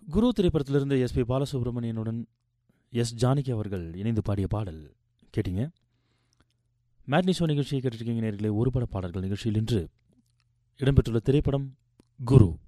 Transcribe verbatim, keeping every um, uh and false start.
குரு திரைப்படத்திலிருந்து S B பாலசுப்ரமணியனுடன் S Janaki அவர்கள் இணைந்து பாடிய பாடல் கேட்டீங்க. மேட்னி ஷோ நிகழ்ச்சியை கேட்டிருக்கீங்க நேயர்களே. ஒரு பட பாடல்கள் நிகழ்ச்சியில் இன்று இடம்பெற்றுள்ள திரைப்படம் குரு.